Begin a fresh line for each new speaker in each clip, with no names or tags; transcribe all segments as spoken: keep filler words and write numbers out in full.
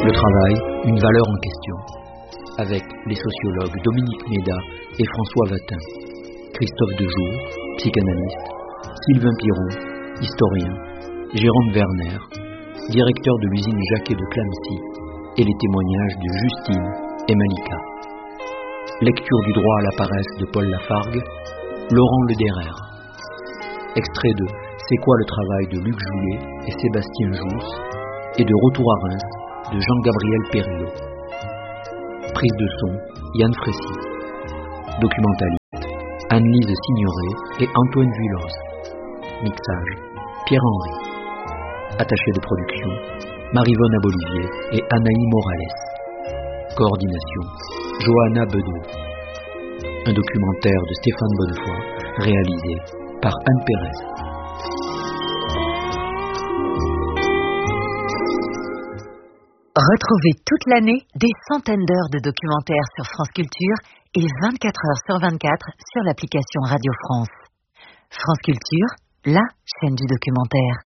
Le travail, une valeur en question. Avec les sociologues Dominique Méda et François Vatin, Christophe Dejour, psychanalyste, Sylvain Piron, historien, Jérôme Werner, directeur de l'usine Jacquet de Clamecy, et les témoignages de Justine et Malika. Lecture du droit à la paresse de Paul Lafargue, Laurent Lederer. Extrait de C'est quoi le travail de Luc Joulet et Sébastien Jousse, et de Retour à Reims de Jean-Gabriel Perriot. Prise de son, Yann Frécy. Documentaliste, Anne-Lise Signoret et Antoine Vuillos. Mixage, Pierre-Henri. Attaché de production, Marivonne Abolivier et Anaï Morales. Coordination, Johanna Bedeau. Un documentaire de Stéphane Bonnefoy, réalisé par Anne Pérez.
Retrouvez toute l'année des centaines d'heures de documentaires sur France Culture et vingt-quatre heures sur vingt-quatre sur l'application Radio France. France Culture, la chaîne du documentaire.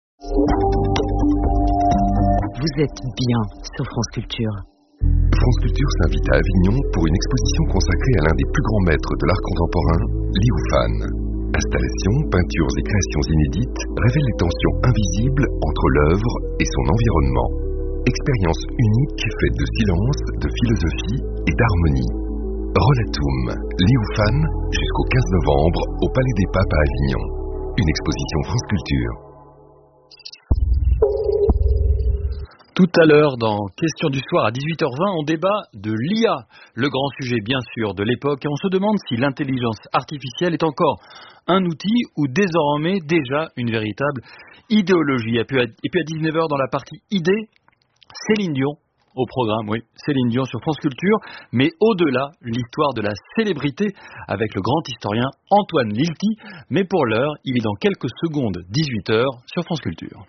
Vous êtes bien sur France Culture.
France Culture s'invite à Avignon pour une exposition consacrée à l'un des plus grands maîtres de l'art contemporain, Liu Fan. Installations, peintures et créations inédites révèlent les tensions invisibles entre l'œuvre et son environnement. Expérience unique faite de silence, de philosophie et d'harmonie. Relatum, Liu Fan, jusqu'au quinze novembre au Palais des Papes à Avignon. Une exposition France Culture.
Tout à l'heure, dans Question du soir à dix-huit heures vingt, on débat de l'I A, le grand sujet bien sûr de l'époque, et on se demande si l'intelligence artificielle est encore un outil ou désormais déjà une véritable idéologie. Et puis à dix-neuf heures dans la partie idée, Céline Dion au programme, oui, Céline Dion sur France Culture, mais au-delà, l'histoire de la célébrité avec le grand historien Antoine Lilti, mais pour l'heure, il est dans quelques secondes, dix-huit heures sur France Culture.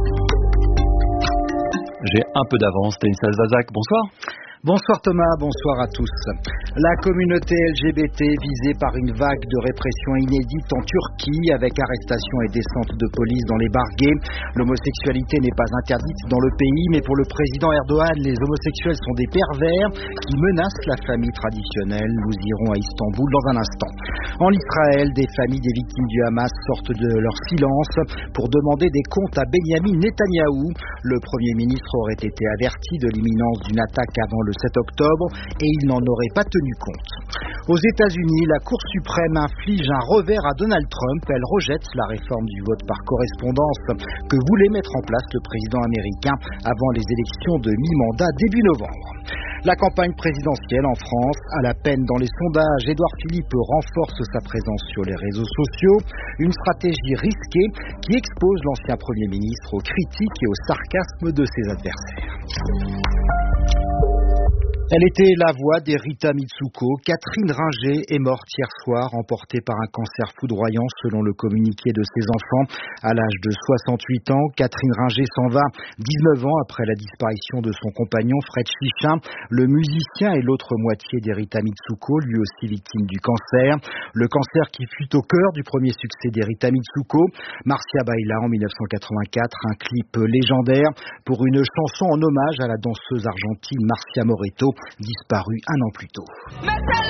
J'ai un peu d'avance, Stanislas Vazak, bonsoir.
Bonsoir Thomas, bonsoir à tous. La communauté L G B T visée par une vague de répression inédite en Turquie avec arrestation et descente de police dans les barguets. L'homosexualité n'est pas interdite dans le pays, mais pour le président Erdogan, les homosexuels sont des pervers qui menacent la famille traditionnelle. Nous irons à Istanbul dans un instant. En Israël, des familles des victimes du Hamas sortent de leur silence pour demander des comptes à Benyamin Netanyahou. Le Premier ministre aurait été averti de l'imminence d'une attaque avant le sept octobre et il n'en aurait pas tenu compte. Aux États-Unis, la Cour suprême inflige un revers à Donald Trump. Elle rejette la réforme du vote par correspondance que voulait mettre en place le président américain avant les élections de mi-mandat début novembre. La campagne présidentielle en France, à la peine dans les sondages, Édouard Philippe renforce sa présence sur les réseaux sociaux. Une stratégie risquée qui expose l'ancien Premier ministre aux critiques et au sarcasme de ses adversaires. Elle était la voix d'Erita Mitsuko. Catherine Ringer est morte hier soir, emportée par un cancer foudroyant selon le communiqué de ses enfants. À l'âge de soixante-huit ans, Catherine Ringer s'en va dix-neuf ans après la disparition de son compagnon Fred Chichin. Le musicien et l'autre moitié d'Erita Mitsuko, lui aussi victime du cancer. Le cancer qui fut au cœur du premier succès d'Erita Mitsuko, Marcia Baila en mille neuf cent quatre-vingt-quatre, un clip légendaire pour une chanson en hommage à la danseuse argentine Marcia Moreto, disparue un an plus tôt.